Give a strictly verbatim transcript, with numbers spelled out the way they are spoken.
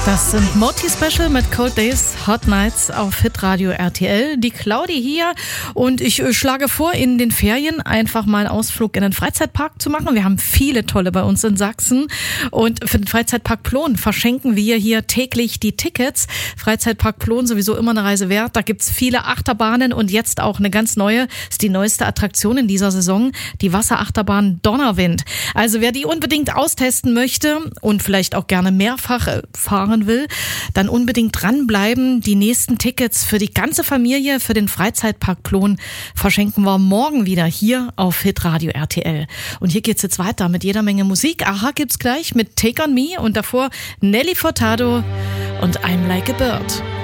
Das sind Moti Special mit Cold Days, Hot Nights auf Hitradio R T L. Die Claudi hier und ich äh, schlage vor, in den Ferien einfach mal einen Ausflug in den Freizeitpark zu machen. Wir haben viele tolle bei uns in Sachsen und für den Freizeitpark Plon verschenken wir hier täglich die Tickets. Freizeitpark Plon sowieso immer eine Reise wert. Da gibt's viele Achterbahnen und jetzt auch eine ganz neue, ist die neueste Attraktion in dieser Saison, die Wasserachterbahn Donnerwind. Also wer die unbedingt austesten möchte und vielleicht auch gerne mehrfach äh, fahren will, dann unbedingt dranbleiben. Die nächsten Tickets für die ganze Familie für den Freizeitpark Plon verschenken wir morgen wieder hier auf Hitradio R T L. Und hier geht's jetzt weiter mit jeder Menge Musik. Aha gibt's gleich mit Take on Me und davor Nelly Furtado und I'm Like a Bird.